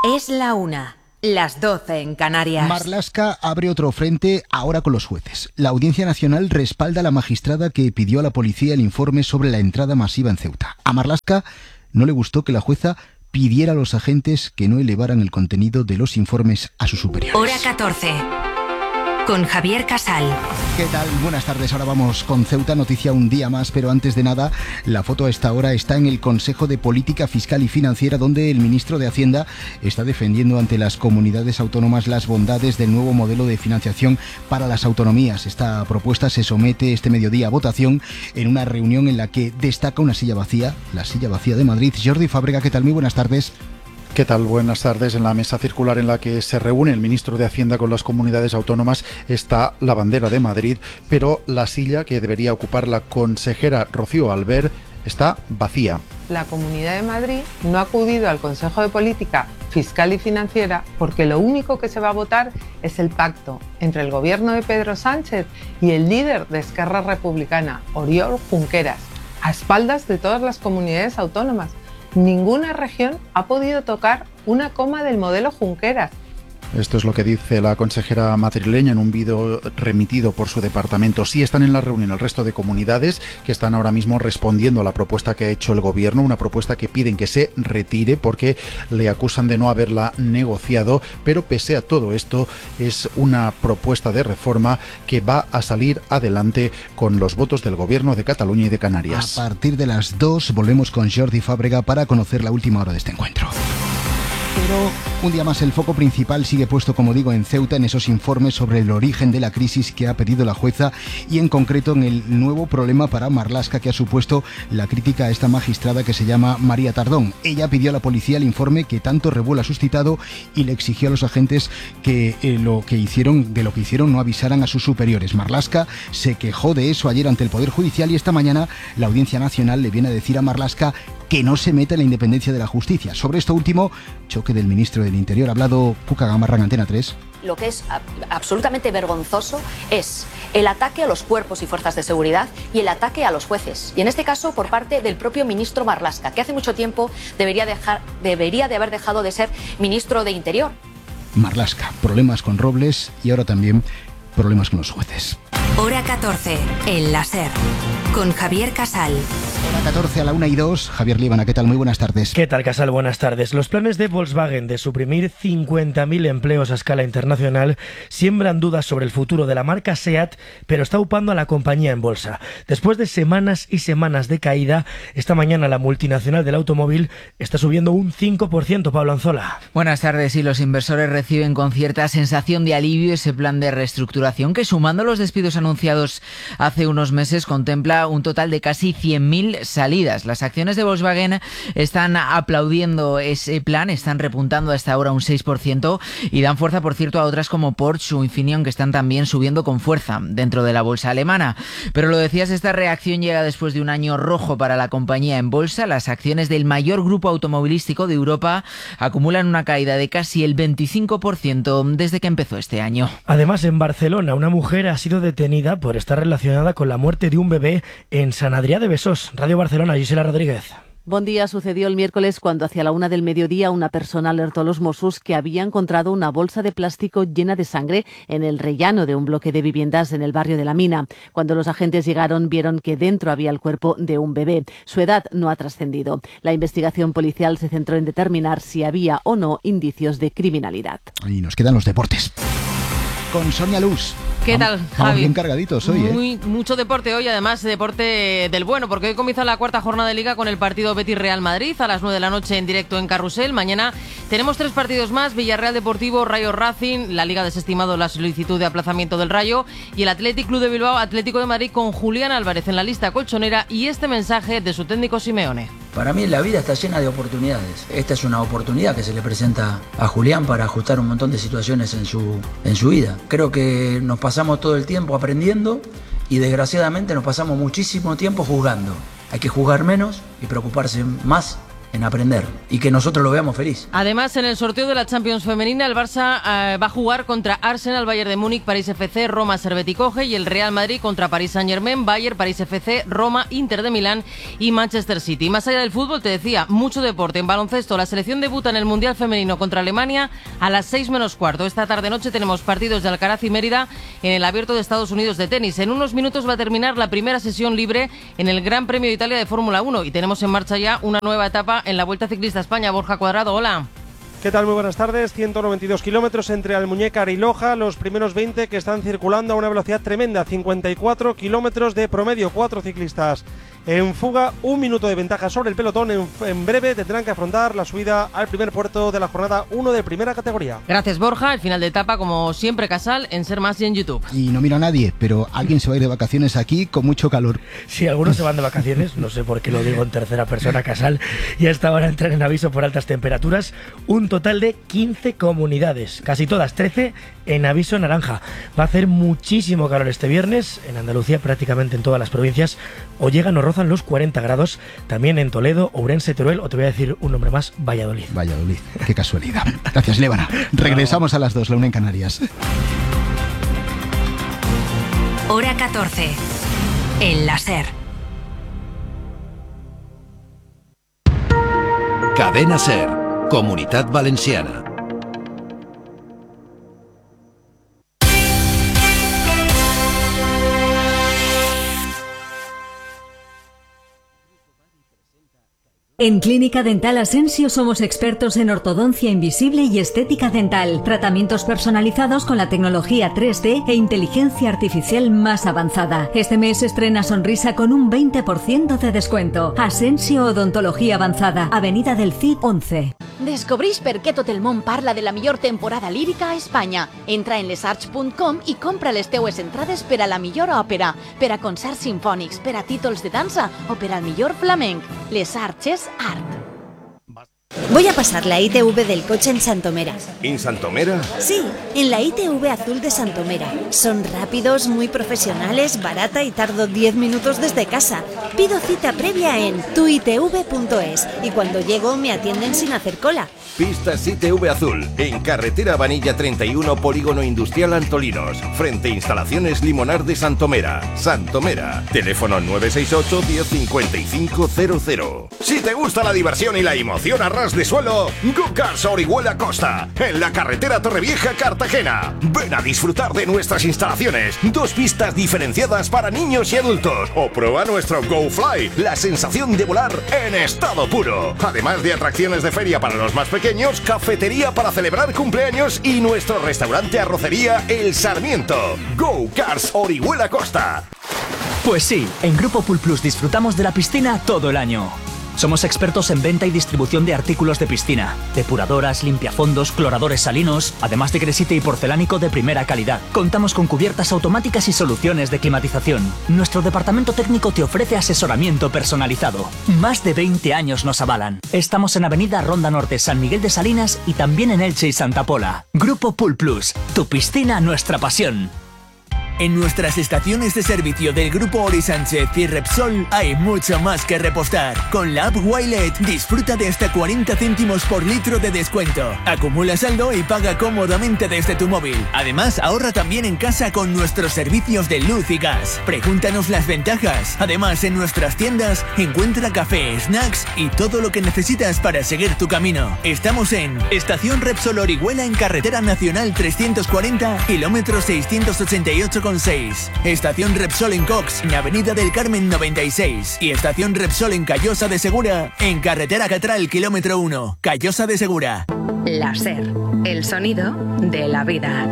Es la 1, las 12 en Canarias. Marlaska abre otro frente ahora con los jueces. La Audiencia Nacional respalda a la magistrada que pidió a la policía el informe sobre la entrada masiva en Ceuta. A Marlaska no le gustó que la jueza pidiera a los agentes que no elevaran el contenido de los informes a sus superiores. Hora 14. Con Javier Casal. ¿Qué tal? Buenas tardes. Ahora vamos con Ceuta, noticia un día más, pero antes de nada, la foto a esta hora está en el Consejo de Política Fiscal y Financiera, donde el ministro de Hacienda está defendiendo ante las comunidades autónomas las bondades del nuevo modelo de financiación para las autonomías. Esta propuesta se somete este mediodía a votación en una reunión en la que destaca una silla vacía, la silla vacía de Madrid. Jordi Fábrega, ¿qué tal? Muy buenas tardes. ¿Qué tal? Buenas tardes. En la mesa circular en la que se reúne el ministro de Hacienda con las comunidades autónomas está la bandera de Madrid, pero la silla que debería ocupar la consejera Rocío Albert está vacía. La Comunidad de Madrid no ha acudido al Consejo de Política Fiscal y Financiera porque lo único que se va a votar es el pacto entre el gobierno de Pedro Sánchez y el líder de Esquerra Republicana, Oriol Junqueras, a espaldas de todas las comunidades autónomas. Ninguna región ha podido tocar una coma del modelo Junqueras. Esto es lo que dice la consejera madrileña en un vídeo remitido por su departamento. Sí están en la reunión el resto de comunidades que están ahora mismo respondiendo a la propuesta que ha hecho el gobierno, una propuesta que piden que se retire porque le acusan de no haberla negociado, pero pese a todo esto es una propuesta de reforma que va a salir adelante con los votos del gobierno de Cataluña y de Canarias. A partir de las 2 volvemos con Jordi Fábrega para conocer la última hora de este encuentro. Pero un día más el foco principal sigue puesto, como digo, en Ceuta, en esos informes sobre el origen de la crisis que ha pedido la jueza y en concreto en el nuevo problema para Marlaska que ha supuesto la crítica a esta magistrada que se llama María Tardón. Ella pidió a la policía el informe que tanto revuelo ha suscitado y le exigió a los agentes que de lo que hicieron no avisaran a sus superiores. Marlaska se quejó de eso ayer ante el Poder Judicial y esta mañana la Audiencia Nacional le viene a decir a Marlaska que no se meta en la independencia de la justicia. Sobre esto último, choque del ministro del Interior. Ha hablado Cuca Gamarra en Antena 3. Lo que es absolutamente vergonzoso es el ataque a los cuerpos y fuerzas de seguridad y el ataque a los jueces. Y en este caso por parte del propio ministro Marlaska, que hace mucho tiempo debería de haber dejado de ser ministro de Interior. Marlaska, problemas con Robles y ahora también problemas con los jueces. Hora 14, en la SER, con Javier Casal. Hora 14 a la 1 y 2. Javier Líbana, ¿qué tal? Muy buenas tardes. ¿Qué tal, Casal? Buenas tardes. Los planes de Volkswagen de suprimir 50.000 empleos a escala internacional siembran dudas sobre el futuro de la marca SEAT, pero está upando a la compañía en bolsa. Después de semanas y semanas de caída, esta mañana la multinacional del automóvil está subiendo un 5%, Pablo Anzola. Buenas tardes. Y los inversores reciben con cierta sensación de alivio ese plan de reestructuración que, sumando los despidos anunciados hace unos meses, contempla un total de casi 100.000 salidas. Las acciones de Volkswagen están aplaudiendo ese plan, están repuntando hasta ahora un 6% y dan fuerza, por cierto, a otras como Porsche o Infineon, que están también subiendo con fuerza dentro de la bolsa alemana. Pero lo decías, esta reacción llega después de un año rojo para la compañía en bolsa. Las acciones del mayor grupo automovilístico de Europa acumulan una caída de casi el 25% desde que empezó este año. Además, en Barcelona, una mujer ha sido detenida por estar relacionada con la muerte de un bebé en Sant Adrià de Besós. Radio Barcelona, Gisela Rodríguez. Bon día. Sucedió el miércoles cuando hacia la 1 del mediodía una persona alertó a los Mossos que había encontrado una bolsa de plástico llena de sangre en el rellano de un bloque de viviendas en el barrio de La Mina. Cuando los agentes llegaron, vieron que dentro había el cuerpo de un bebé. Su edad no ha trascendido. La investigación policial se centró en determinar si había o no indicios de criminalidad. Y nos quedan los deportes. Con Sonia Luz. ¿Qué tal, Javi? Vamos bien cargaditos hoy, Mucho deporte hoy, además deporte del bueno, porque hoy comienza la cuarta jornada de Liga con el partido Betis-Real Madrid a las 9 de la noche en directo en Carrusel. Mañana tenemos 3 partidos más: Villarreal Deportivo, Rayo Racing. La Liga ha desestimado la solicitud de aplazamiento del Rayo. Y el Athletic Club de Bilbao, Atlético de Madrid, con Julián Álvarez en la lista colchonera y este mensaje de su técnico Simeone. Para mí la vida está llena de oportunidades. Esta es una oportunidad que se le presenta a Julián para ajustar un montón de situaciones en su vida. Creo que nos pasamos todo el tiempo aprendiendo y desgraciadamente nos pasamos muchísimo tiempo juzgando. Hay que juzgar menos y preocuparse más en aprender y que nosotros lo veamos feliz. Además, en el sorteo de la Champions femenina, el Barça va a jugar contra Arsenal, Bayern de Múnich, París FC, Roma, Servette y Coge, y el Real Madrid contra París Saint-Germain, Bayern, París FC, Roma, Inter de Milán y Manchester City. Más allá del fútbol, te decía, mucho deporte. En baloncesto, la selección debuta en el Mundial Femenino contra Alemania a las 6 menos cuarto. Esta tarde-noche tenemos partidos de Alcaraz y Mérida en el Abierto de Estados Unidos de tenis. En unos minutos va a terminar la primera sesión libre en el Gran Premio de Italia de Fórmula 1 y tenemos en marcha ya una nueva etapa en la Vuelta Ciclista a España. Borja Cuadrado, hola. ¿Qué tal? Muy buenas tardes. 192 kilómetros entre Almuñécar y Loja, los primeros 20 que están circulando a una velocidad tremenda, 54 kilómetros de promedio, 4 ciclistas en fuga, 1 minuto de ventaja sobre el pelotón. En breve tendrán que afrontar la subida al primer puerto de la jornada 1 de primera categoría. Gracias, Borja. El final de etapa, como siempre, Casal, en Ser Más y en YouTube. Y no miro a nadie, pero alguien se va a ir de vacaciones aquí con mucho calor. Sí, algunos se van de vacaciones, no sé por qué lo digo en tercera persona, Casal, y hasta ahora entran en aviso por altas temperaturas. Un total de 15 comunidades, casi todas 13 en aviso naranja. Va a hacer muchísimo calor este viernes, en Andalucía prácticamente en todas las provincias, o llegan o rozan los 40 grados, también en Toledo, Ourense, Teruel, o te voy a decir un nombre más, Valladolid. Valladolid, qué casualidad. Gracias, Lébana. Regresamos a las 2, la 1 en Canarias. Hora 14, en la SER. Cadena SER, Comunitat Valenciana. En Clínica Dental Asensio somos expertos en ortodoncia invisible y estética dental, tratamientos personalizados con la tecnología 3D e inteligencia artificial más avanzada. Este mes estrena sonrisa con un 20% de descuento. Asensio Odontología Avanzada, Avenida del Cid 11. Descobreix per què tot el món parla de la millor temporada lírica a Espanya. Entra en lesarts.com i compra les teues entrades per a la millor òpera, per a concerts sinfònics, per a títols de dansa o per al millor flamenc. Les Arts és art. Voy a pasar la ITV del coche en Santomera. ¿En Santomera? Sí, en la ITV azul de Santomera. Son rápidos, muy profesionales, barata y tardo 10 minutos desde casa. Pido cita previa en tuitv.es y cuando llego me atienden sin hacer cola. Pistas ITV Azul, en carretera Vanilla 31, Polígono Industrial Antolinos, frente a Instalaciones Limonar de Santomera. Santomera, teléfono 968 1055 00. Si te gusta la diversión y la emoción a ras de suelo, Go-Karts Orihuela Costa, en la carretera Torrevieja Cartagena. Ven a disfrutar de nuestras instalaciones, 2 pistas diferenciadas para niños y adultos, o prueba nuestro Go Fly, la sensación de volar en estado puro. Además de atracciones de feria para los más pequeños, cafetería para celebrar cumpleaños y nuestro restaurante arrocería El Sarmiento. Go-Karts Orihuela Costa. Pues sí, en Grupo Pool Plus disfrutamos de la piscina todo el año. Somos expertos en venta y distribución de artículos de piscina, depuradoras, limpiafondos, cloradores salinos, además de gresite y porcelánico de primera calidad. Contamos con cubiertas automáticas y soluciones de climatización. Nuestro departamento técnico te ofrece asesoramiento personalizado. Más de 20 años nos avalan. Estamos en Avenida Ronda Norte, San Miguel de Salinas y también en Elche y Santa Pola. Grupo Pool Plus, tu piscina, nuestra pasión. En nuestras estaciones de servicio del Grupo Ori Sánchez y Repsol hay mucho más que repostar. Con la app Wilet disfruta de hasta 40 céntimos por litro de descuento. Acumula saldo y paga cómodamente desde tu móvil. Además, ahorra también en casa con nuestros servicios de luz y gas. Pregúntanos las ventajas. Además, en nuestras tiendas encuentra café, snacks y todo lo que necesitas para seguir tu camino. Estamos en Estación Repsol Orihuela en Carretera Nacional 340, kilómetro 688,6. Estación Repsol en Cox, en Avenida del Carmen 96. Y Estación Repsol en Callosa de Segura, en Carretera Catral, kilómetro 1, Callosa de Segura. La SER, el sonido de la vida.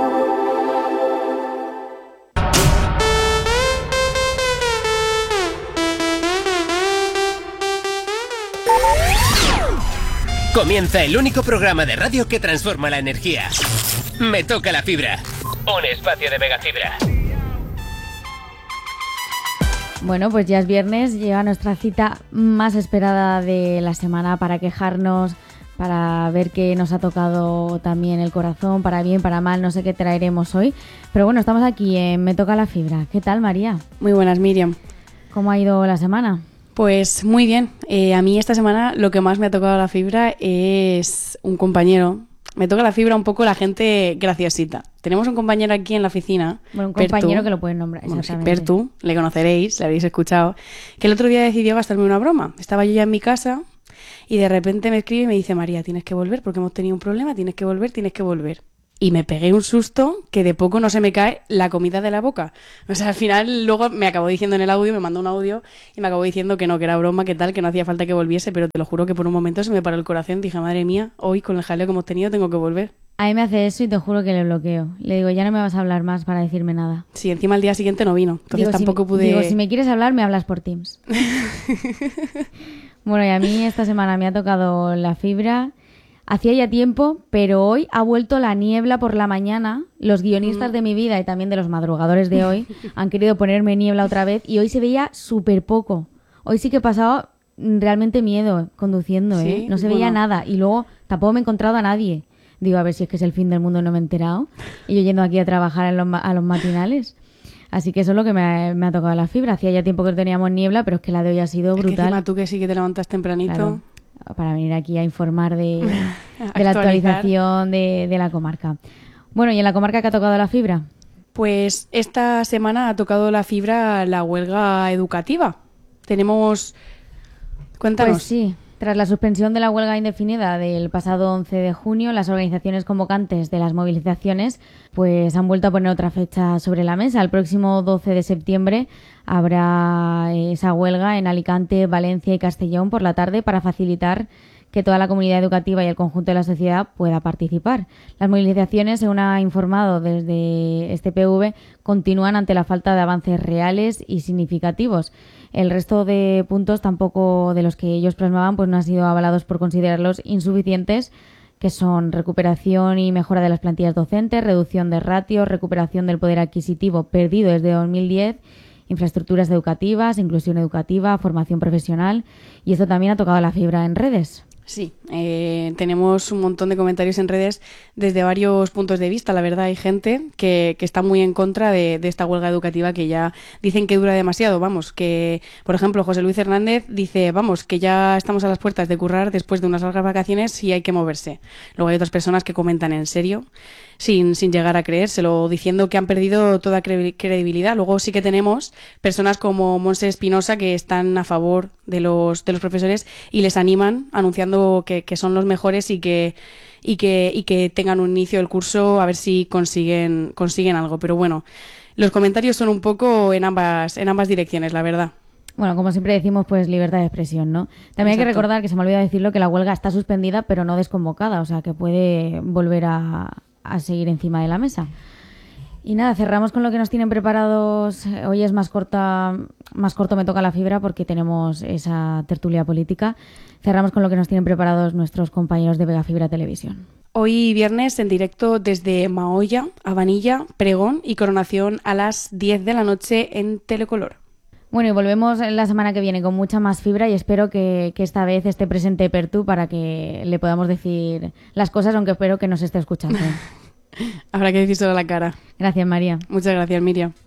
Comienza el único programa de radio que transforma la energía. Me toca la fibra. Un espacio de Megafibra. Bueno, pues ya es viernes, llega nuestra cita más esperada de la semana para quejarnos, para ver qué nos ha tocado también el corazón, para bien, para mal, no sé qué traeremos hoy. Pero bueno, estamos aquí en Me toca la fibra. ¿Qué tal, María? Muy buenas, Miriam. ¿Cómo ha ido la semana? Pues muy bien. A mí esta semana lo que más me ha tocado la fibra es un compañero. Me toca la fibra un poco la gente graciosita. Tenemos un compañero aquí en la oficina. Bueno, un compañero que lo pueden nombrar. Bueno, sí, Pertu, le conoceréis, le habréis escuchado. Que el otro día decidió gastarme una broma. Estaba yo ya en mi casa y de repente me escribe y me dice: María, tienes que volver porque hemos tenido un problema, tienes que volver. Y me pegué un susto que de poco no se me cae la comida de la boca. O sea, al final luego me acabó diciendo en el audio, me mandó un audio y me acabó diciendo que no, que era broma, que tal, que no hacía falta que volviese, pero te lo juro que por un momento se me paró el corazón. Dije, madre mía, hoy con el jaleo que hemos tenido tengo que volver. A mí me hace eso y te juro que le bloqueo. Le digo, ya no me vas a hablar más para decirme nada. Sí, encima al día siguiente no vino, entonces tampoco pude... Digo, si me quieres hablar, me hablas por Teams. Bueno, y a mí esta semana me ha tocado la fibra. Hacía ya tiempo, pero hoy ha vuelto la niebla por la mañana. Los guionistas de mi vida y también de los madrugadores de hoy han querido ponerme niebla otra vez y hoy se veía súper poco. Hoy sí que he pasado realmente miedo conduciendo, ¿eh? No se veía nada y luego tampoco me he encontrado a nadie. Digo, a ver si es que es el fin del mundo y no me he enterado. Y yo yendo aquí a trabajar a los matinales. Así que eso es lo que me ha tocado la fibra. Hacía ya tiempo que teníamos niebla, pero es que la de hoy ha sido brutal. Es que encima tú que sí que te levantas tempranito... Claro, para venir aquí a informar de la actualización de la comarca. Bueno, ¿y en la comarca qué ha tocado la fibra? Pues esta semana ha tocado la fibra la huelga educativa. Tenemos... Cuéntanos. Pues sí, tras la suspensión de la huelga indefinida del pasado 11 de junio, las organizaciones convocantes de las movilizaciones pues han vuelto a poner otra fecha sobre la mesa. El próximo 12 de septiembre habrá esa huelga en Alicante, Valencia y Castellón por la tarde para facilitar que toda la comunidad educativa y el conjunto de la sociedad pueda participar. Las movilizaciones, según ha informado desde este PV, continúan ante la falta de avances reales y significativos. El resto de puntos, tampoco de los que ellos plasmaban, pues no han sido avalados por considerarlos insuficientes, que son recuperación y mejora de las plantillas docentes, reducción de ratios, recuperación del poder adquisitivo perdido desde 2010, infraestructuras educativas, inclusión educativa, formación profesional, y esto también ha tocado la fibra en redes. Sí, tenemos un montón de comentarios en redes desde varios puntos de vista. La verdad, hay gente que está muy en contra de esta huelga educativa, que ya dicen que dura demasiado. Vamos, que, por ejemplo, José Luis Hernández dice, vamos, que ya estamos a las puertas de currar después de unas largas vacaciones y hay que moverse. Luego hay otras personas que comentan en serio, sin llegar a creérselo, diciendo que han perdido toda credibilidad. Luego sí que tenemos personas como Monse Espinosa que están a favor de los profesores y les animan, anunciando que son los mejores y que tengan un inicio del curso a ver si consiguen algo. Pero bueno, los comentarios son un poco en ambas direcciones, la verdad. Bueno, como siempre decimos, pues libertad de expresión, ¿no? También hay que recordar, que se me olvidó decirlo, que la huelga está suspendida pero no desconvocada, o sea que puede volver a seguir encima de la mesa. Y nada, cerramos con lo que nos tienen preparados. Hoy es más corto me toca la fibra porque tenemos esa tertulia política. Cerramos con lo que nos tienen preparados nuestros compañeros de Vega Fibra Televisión. Hoy viernes en directo desde Mahoya, Habanilla, Pregón y Coronación a las 10 de la noche en Telecolor. Bueno, y volvemos la semana que viene con mucha más fibra y espero que esta vez esté presente Pertu para que le podamos decir las cosas, aunque espero que nos esté escuchando. Habrá que decírselo a la cara. Gracias, María. Muchas gracias, Miriam.